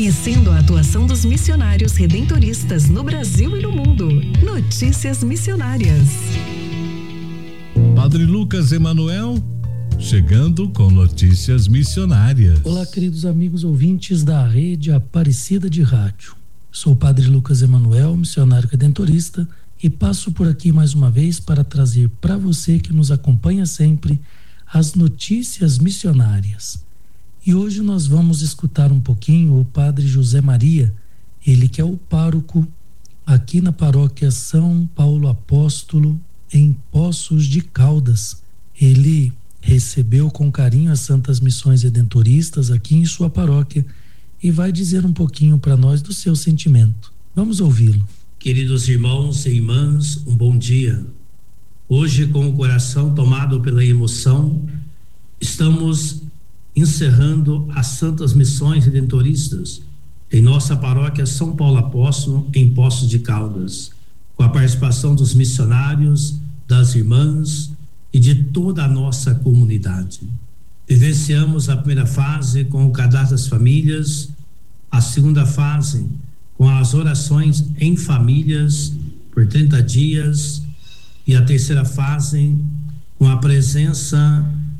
Conhecendo a atuação dos missionários redentoristas no Brasil e no mundo. Notícias missionárias. Padre Lucas Emanuel, chegando com notícias missionárias. Olá, queridos amigos ouvintes da Rede Aparecida de Rádio. Sou o Padre Lucas Emanuel, missionário redentorista, e passo por aqui mais uma vez para trazer para você que nos acompanha sempre as notícias missionárias. E hoje nós vamos escutar um pouquinho o Padre José Maria, ele que é o pároco aqui na paróquia São Paulo Apóstolo, em Poços de Caldas. Ele recebeu com carinho as Santas Missões Redentoristas aqui em sua paróquia e vai dizer um pouquinho para nós do seu sentimento. Vamos ouvi-lo. Queridos irmãos e irmãs, um bom dia. Hoje, com o coração tomado pela emoção, estamos encerrando as Santas Missões Redentoristas em nossa paróquia São Paulo Apóstolo, em Poços de Caldas, com a participação dos missionários, das irmãs e de toda a nossa comunidade. Vivenciamos a primeira fase com o cadastro das famílias, a segunda fase com as orações em famílias por 30 dias e a terceira fase com a presença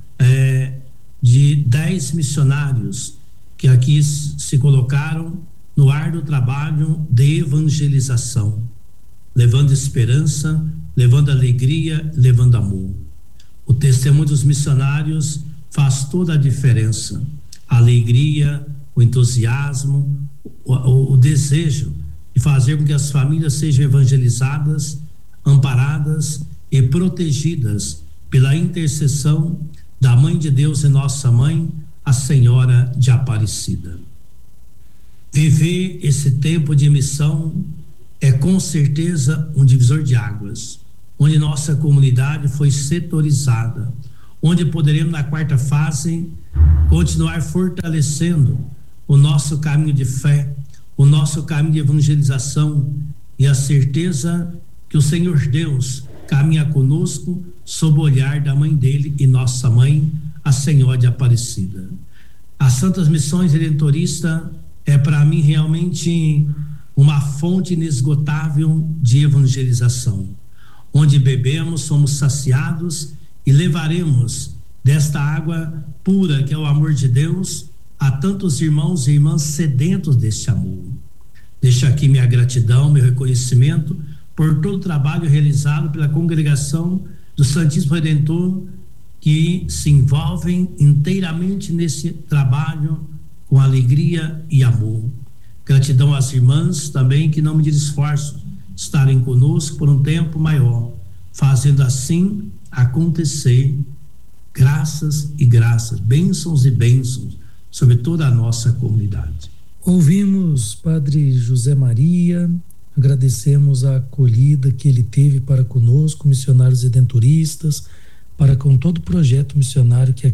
de 10 missionários que aqui se colocaram no árduo trabalho de evangelização, levando esperança, levando alegria, levando amor. O testemunho dos missionários faz toda a diferença. A alegria, o entusiasmo, o desejo de fazer com que as famílias sejam evangelizadas, amparadas e protegidas pela intercessão da Mãe de Deus e nossa Mãe, a Senhora de Aparecida. Viver esse tempo de missão é com certeza um divisor de águas, onde nossa comunidade foi setorizada, onde poderemos na quarta fase continuar fortalecendo o nosso caminho de fé, o nosso caminho de evangelização e a certeza que o Senhor Deus caminha conosco sob o olhar da Mãe dele e nossa Mãe, a Senhora de Aparecida. As Santas Missões Redentoristas é para mim realmente uma fonte inesgotável de evangelização, onde bebemos, somos saciados e levaremos desta água pura que é o amor de Deus a tantos irmãos e irmãs sedentos deste amor. Deixo aqui minha gratidão, meu reconhecimento por todo o trabalho realizado pela congregação do Santíssimo Redentor, que se envolvem inteiramente nesse trabalho com alegria e amor. Gratidão às irmãs também que não mediram esforço estarem conosco por um tempo maior, fazendo assim acontecer graças e graças, bênçãos e bênçãos sobre toda a nossa comunidade. Ouvimos Padre José Maria, agradecemos a acolhida que ele teve para conosco, missionários redentoristas, para com todo o projeto missionário que